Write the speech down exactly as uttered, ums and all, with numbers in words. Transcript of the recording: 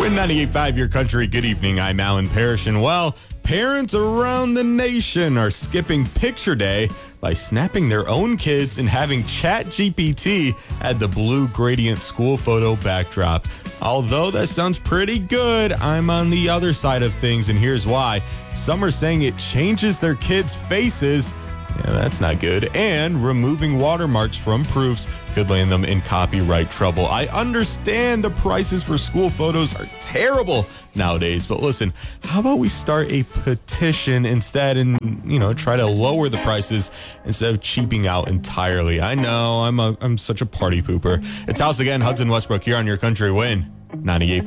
ninety-eight point five Your Country. Good evening. I'm Alan Parrish. And well, parents around the nation are skipping picture day by snapping their own kids and having ChatGPT add the blue gradient school photo backdrop. Although that sounds pretty good, I'm on the other side of things, and here's why. Some are saying it changes their kids' faces. Yeah, that's not good. And removing watermarks from proofs could land them in copyright trouble. I understand the prices for school photos are terrible nowadays, but listen, how about we start a petition instead and, you know, try to lower the prices instead of cheaping out entirely? I know, I'm a, I'm such a party pooper. It's House again, Hudson Westbrook here on Your Country Win ninety-eight point five.